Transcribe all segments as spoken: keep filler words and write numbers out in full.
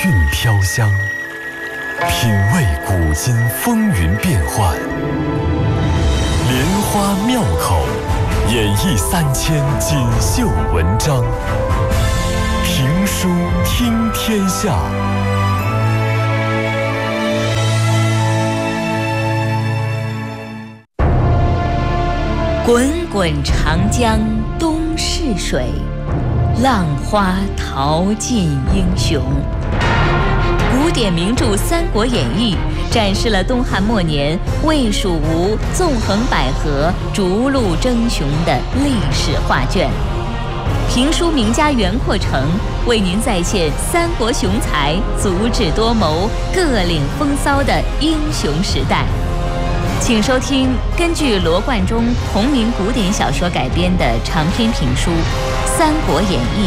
韵飘香，品味古今风云变幻，莲花妙口，演绎三千锦绣文章，评书听天下。 滚滚长江东逝水，浪花淘尽英雄。古典名著《三国演义》展示了东汉末年魏蜀吴纵横捭阖、逐鹿争雄的历史画卷。评书名家袁阔成为您再现三国雄才足智多谋、各领风骚的英雄时代。请收听根据罗贯中同名古典小说改编的长篇评书《三国演义》。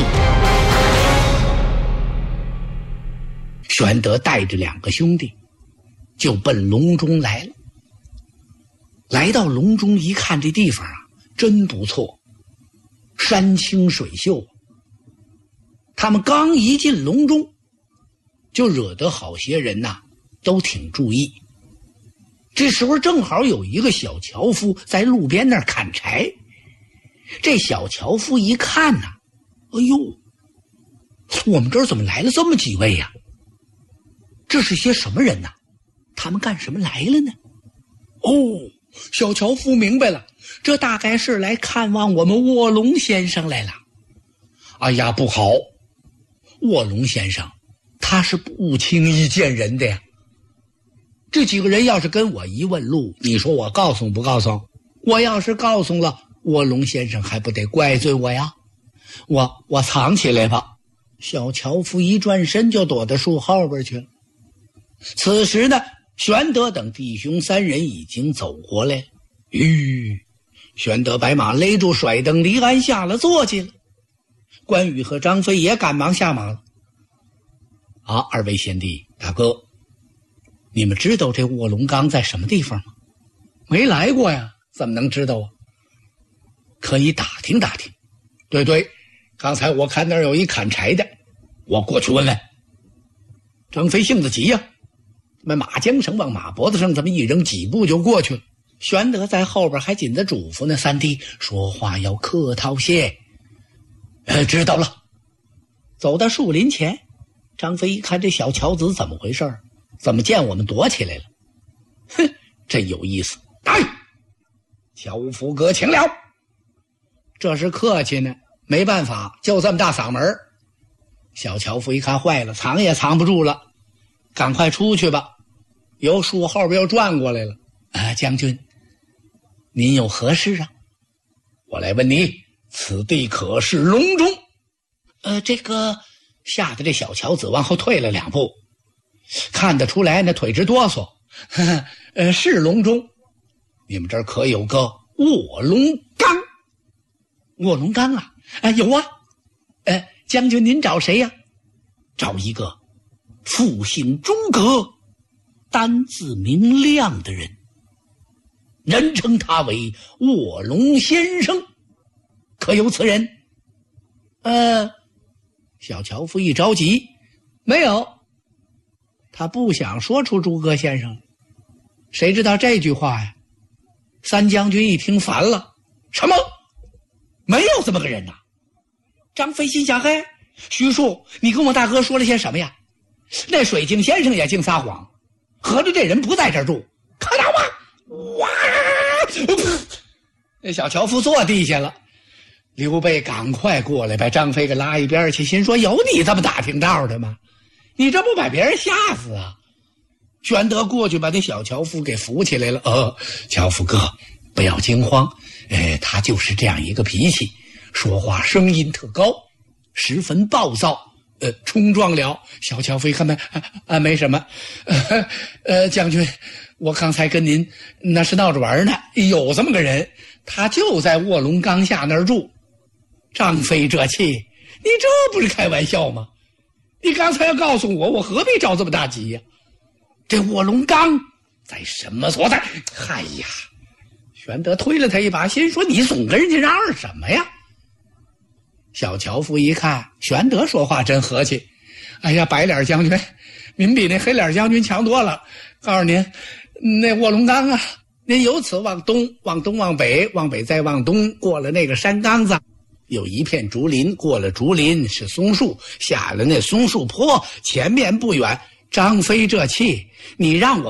玄德带着两个兄弟就奔隆中来了。来到隆中一看，这地方啊真不错，山清水秀。他们刚一进隆中，就惹得好些人呐、啊、都挺注意。这时候正好有一个小樵夫在路边那儿砍柴。这小樵夫一看呐、啊，哎呦，我们这儿怎么来了这么几位呀、啊？这是些什么人呢、啊？他们干什么来了呢？哦，小樵夫明白了，这大概是来看望我们卧龙先生来了。哎呀，不好，卧龙先生他是不轻易见人的呀。这几个人要是跟我一问路，你说我告诉不告诉？我要是告诉了，卧龙先生还不得怪罪我呀？我我藏起来吧。小樵夫一转身就躲到树后边去了。此时呢，玄德等弟兄三人已经走过来了。吁，玄德白马勒住甩灯离鞍下了坐骑了。关羽和张飞也赶忙下马了。啊，二位贤弟大哥，你们知道这卧龙岗在什么地方吗？没来过呀，怎么能知道啊？可以打听打听。对对，刚才我看那儿有一砍柴的，我过去问问。张飞性子急呀、啊，把马缰绳往马脖子上这么一扔，几步就过去了。玄德在后边还紧着嘱咐呢，三弟说话要客套些。呃，知道了。走到树林前，张飞一看这小樵子怎么回事，怎么见我们躲起来了？哼，真有意思。来，樵夫哥请了。这是客气呢，没办法，就这么大嗓门。小樵夫一看坏了，藏也藏不住了，赶快出去吧。由树后边又转过来了。啊，将军，您有何事啊？我来问你，此地可是隆中？呃，这个吓得这小樵子往后退了两步，看得出来那腿直哆嗦。呵呵，呃，是隆中。你们这儿可有个卧龙岗？卧龙岗啊？啊，有啊。呃，将军您找谁呀、啊？找一个复姓诸葛、单字明亮的人，人称他为卧龙先生，可有此人？呃，小樵夫一着急，没有。他不想说出诸葛先生，谁知道这句话呀？三将军一听烦了，什么？没有这么个人呐、啊？张飞心想，嘿，徐庶，你跟我大哥说了些什么呀？那水镜先生也净撒谎，合着这人不在这儿住，看到吗？哇！那小樵夫坐地下了。刘备赶快过来把张飞给拉一边去，心说有你这么打听道的吗？你这不把别人吓死啊？玄德过去把那小樵夫给扶起来了。呃，樵夫哥不要惊慌，呃，他就是这样一个脾气，说话声音特高，十分暴躁，呃，冲撞了。小樵夫一看没啊啊，没什么。呃呃，将军，我刚才跟您那是闹着玩呢，有这么个人，他就在卧龙岗下那儿住。张飞这气，你这不是开玩笑吗？你刚才要告诉我，我何必着这么大急呀、啊？这卧龙岗在什么所在？哎呀，玄德推了他一把，心说你总跟人家嚷嚷什么呀？小樵夫一看玄德说话真和气， 哎呀，白脸将军，您比那黑脸将军强多了。告诉您，那卧龙岗啊，您由此往东，往东往北，往北再往东，过了那个山岗子，有一片竹林，过了竹林是松树，下了那松树坡，前面不远，张飞这气，你让我